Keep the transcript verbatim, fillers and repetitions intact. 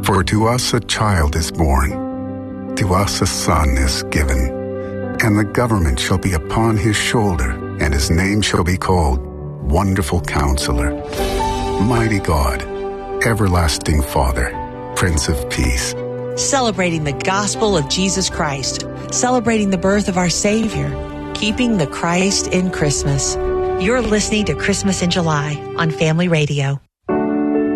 For to us a child is born, to us a son is given, and the government shall be upon his shoulder, and his name shall be called Wonderful Counselor, Mighty God, Everlasting Father, Prince of Peace. Celebrating the gospel of Jesus Christ, celebrating the birth of our Savior, keeping the Christ in Christmas. You're listening to Christmas in July on Family Radio.